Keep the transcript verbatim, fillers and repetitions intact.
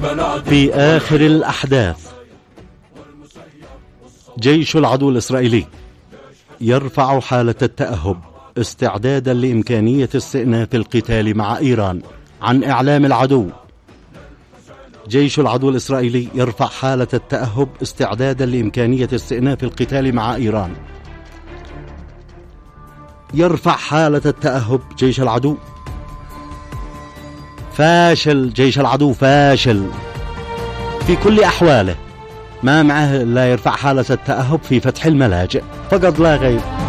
في آخر الأحداث، جيش العدو الإسرائيلي يرفع حالة التأهب استعدادا لإمكانية استئناف القتال مع إيران عن إعلام العدو. جيش العدو الإسرائيلي يرفع حالة التأهب استعدادا لإمكانية استئناف القتال مع إيران. يرفع حالة التأهب جيش العدو. فاشل جيش العدو، فاشل في كل أحواله، ما معه لا يرفع حالة التأهب في فتح الملاجئ فقط لا غير.